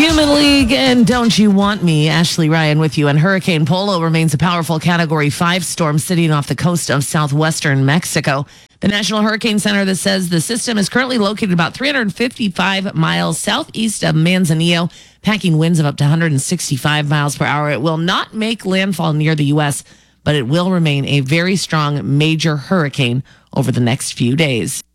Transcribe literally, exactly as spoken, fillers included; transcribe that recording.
Human League and Don't You Want Me? Ashley Ryan with you. And Hurricane Polo remains a powerful Category five storm sitting off the coast of southwestern Mexico. The National Hurricane Center that says the system is currently located about three hundred fifty-five miles southeast of Manzanillo, packing winds of up to one hundred sixty-five miles per hour. It will not make landfall near the U S, but it will remain a very strong major hurricane over the next few days.